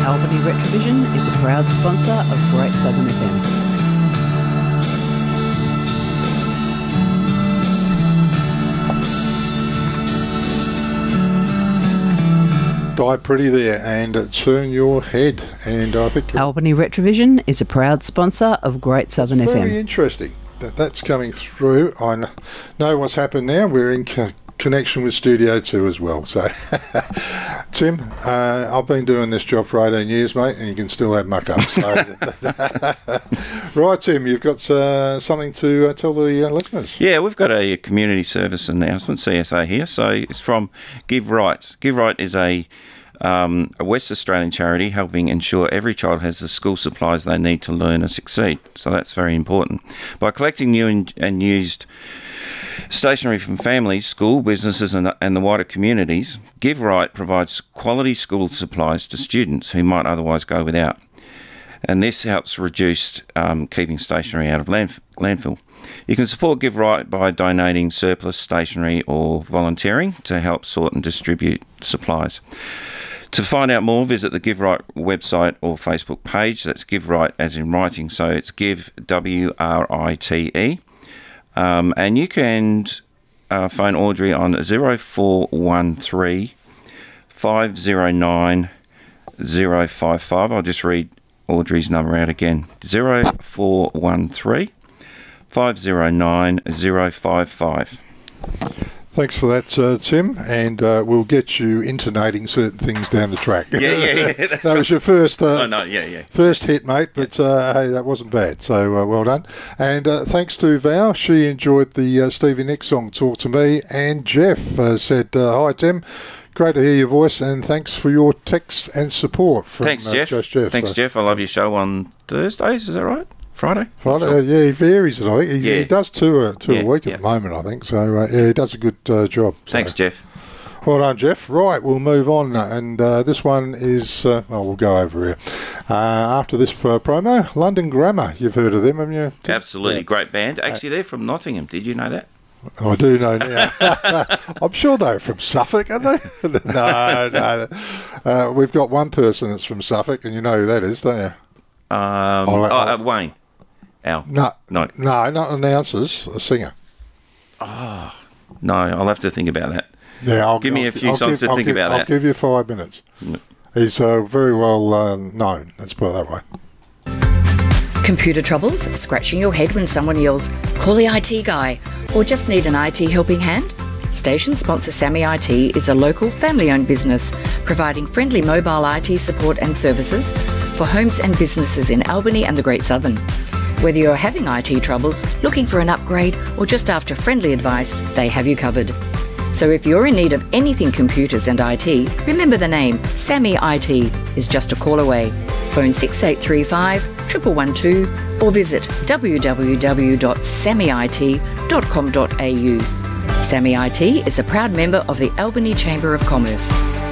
Albany Retrovision is a proud sponsor of Great Southern FM. Die pretty there and turn your head. And I think Albany Retrovision is a proud sponsor of Great Southern FM. Very interesting that's coming through. I know what's happened now. We're in connection with Studio 2 as well. So, Tim, I've been doing this job for 18 years, mate, and you can still have muck-ups. So. Right, Tim, you've got something to tell the listeners. Yeah, we've got a community service announcement, CSA here. So it's from Give Right. Give Right is a West Australian charity helping ensure every child has the school supplies they need to learn and succeed. So that's very important. By collecting new and used stationery from families, school, businesses and the wider communities, Give Right provides quality school supplies to students who might otherwise go without. And this helps reduce keeping stationery out of landfill. You can support Give Right by donating surplus stationery or volunteering to help sort and distribute supplies. To find out more, visit the Give Right website or Facebook page. That's Give Right as in writing, so it's Give, W-R-I-T-E. And you can phone Audrey on 0413 509 055. I'll just read Audrey's number out again. 0413 509 055. Thanks for that, Tim, and we'll get you intonating certain things down the track. Yeah. That was your first first hit, mate, but hey, that wasn't bad, so well done. And thanks to Val, she enjoyed the Stevie Nicks song, Talk to Me, and Jeff said, hi, Tim. Great to hear your voice, and thanks for your texts and support. From, Thanks, Jeff. Jeff. Thanks, Jeff. I love your show on Thursdays, is that right? Friday? Sure. Yeah, he varies it, I think. He does two a week at the moment, I think. So, yeah, he does a good job. Thanks, so. Jeff. Well done, Jeff. Right, we'll move on. And this one is, we'll go over here. After this promo, London Grammar. You've heard of them, haven't you? Absolutely. Yeah. Great band. Actually, they're from Nottingham. Did you know that? I do know now. I'm sure they're from Suffolk, aren't they? No. We've got one person that's from Suffolk, and you know who that is, don't you? Wayne. Al. No, not announcers, a singer. Oh, no, I'll have to think about that. Yeah, give me a few songs to think about that. I'll give you 5 minutes. He's very well known, let's put it that way. Computer troubles? Scratching your head when someone yells, call the IT guy, or just need an IT helping hand? Station sponsor Sammy IT is a local family-owned business providing friendly mobile IT support and services for homes and businesses in Albany and the Great Southern. Whether you're having IT troubles, looking for an upgrade, or just after friendly advice, they have you covered. So if you're in need of anything computers and IT, remember the name Sammy IT is just a call away. Phone 6835 1112 or visit www.sammyit.com.au. Sammy IT is a proud member of the Albany Chamber of Commerce.